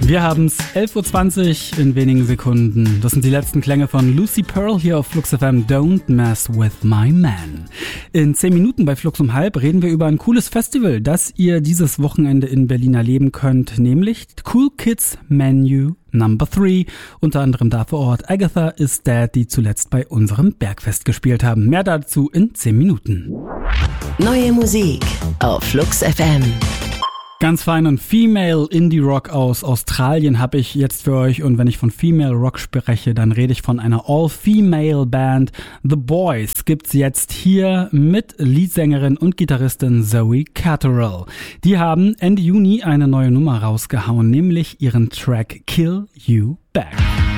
Wir haben's 11.20 Uhr in wenigen Sekunden. Das sind die letzten Klänge von Lucy Pearl hier auf Flux FM. Don't mess with my man. In 10 Minuten bei Flux um halb reden wir über ein cooles Festival, das ihr dieses Wochenende in Berlin erleben könnt, nämlich Cool Kids Menu Number 3. Unter anderem da vor Ort Agatha is Dead, die zuletzt bei unserem Bergfest gespielt haben. Mehr dazu in 10 Minuten. Neue Musik auf Flux FM. Ganz feinen Female Indie Rock aus Australien habe ich jetzt für euch, und wenn ich von Female Rock spreche, dann rede ich von einer All-Female Band. The Boys gibt's jetzt hier mit Leadsängerin und Gitarristin Zoe Catterall. Die haben Ende Juni eine neue Nummer rausgehauen, nämlich ihren Track Kill You Back.